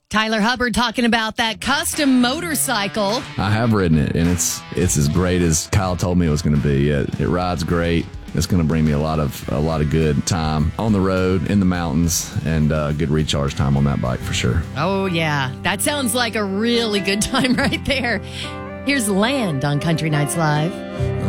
Tyler Hubbard talking about that custom motorcycle. I have ridden it, and it's as great as Kyle told me it was going to be. It rides great. It's going to bring me a lot of good time on the road, in the mountains, and good recharge time on that bike for sure. Oh, yeah. That sounds like a really good time right there. Here's Land on Country Nights Live.